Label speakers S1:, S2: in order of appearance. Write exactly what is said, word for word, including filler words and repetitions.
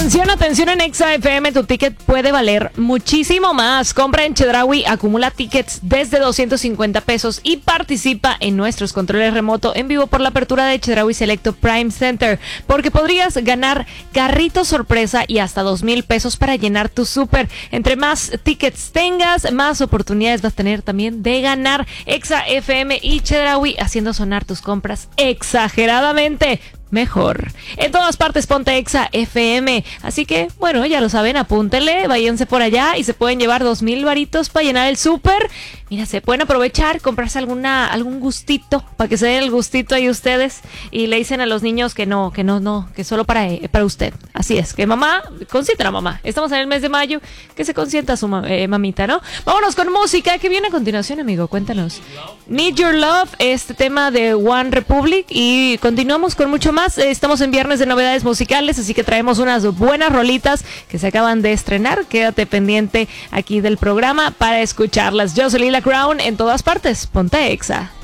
S1: Atención, atención, en Exa F M tu ticket puede valer muchísimo más. Compra en Chedraui, acumula tickets desde doscientos cincuenta pesos y participa en nuestros controles remoto en vivo por la apertura de Chedraui Selecto Prime Center, porque podrías ganar carrito sorpresa y hasta dos mil pesos para llenar tu súper. Entre más tickets tengas, más oportunidades vas a tener también de ganar. Exa F M y Chedraui haciendo sonar tus compras exageradamente mejor. En todas partes ponte Exa F M. Así que, bueno, ya lo saben, apúntenle, váyanse por allá y se pueden llevar dos mil varitos para llenar el súper. Mira, se pueden aprovechar, comprarse alguna, algún gustito, para que se den el gustito ahí ustedes. Y le dicen a los niños que no, que no, no, que solo para, para usted. Así es, que mamá, consienta a la mamá. Estamos en el mes de mayo, que se consienta a su eh, mamita, ¿no? Vámonos con música. ¿Qué viene a continuación, amigo? Cuéntanos. Need Your Love, este tema de One Republic. Y continuamos con mucho más. Estamos en viernes de novedades musicales, así que traemos unas buenas rolitas que se acaban de estrenar. Quédate pendiente aquí del programa para escucharlas. Yo soy Lila Crown, en todas partes. Ponte Exa.